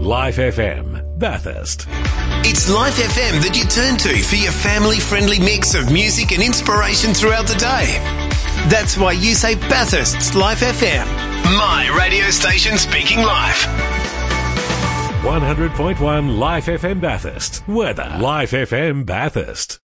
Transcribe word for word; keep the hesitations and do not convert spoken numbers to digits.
Life F M, Bathurst. It's Life F M that you turn to for your family-friendly mix of music and inspiration throughout the day. That's why you say Bathurst's Life F M. My radio station speaking life. one hundred point one Life F M Bathurst. Weather. Life F M Bathurst.